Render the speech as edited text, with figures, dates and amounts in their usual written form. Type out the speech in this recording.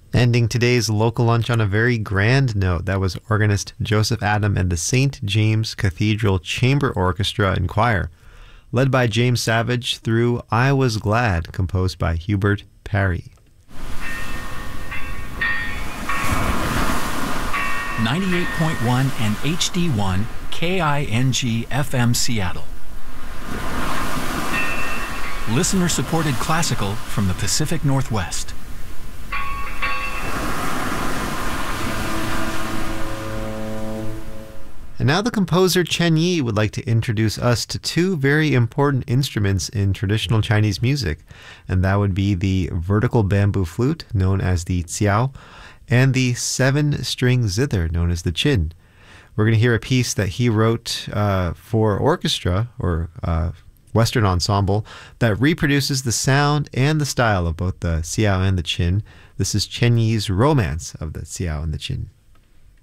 Ending today's local lunch on a very grand note, that was organist Joseph Adam and the St. James Cathedral Chamber Orchestra and Choir, led by James Savage through I Was Glad, composed by Hubert Parry. 98.1 and HD1 KING FM Seattle. Listener-supported classical from the Pacific Northwest. And now the composer Chen Yi would like to introduce us to two very important instruments in traditional Chinese music, and that would be the vertical bamboo flute, known as the xiao, and the seven-string zither, known as the qin. We're going to hear a piece that he wrote for orchestra, or Western ensemble, that reproduces the sound and the style of both the xiao and the qin. This is Chen Yi's Romance of the Xiao and the Qin.